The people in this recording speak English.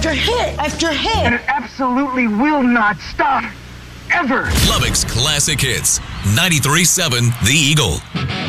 after hit after hit. And it absolutely will not stop. Ever. Lubbock's Classic Hits. 93.7 The Eagle.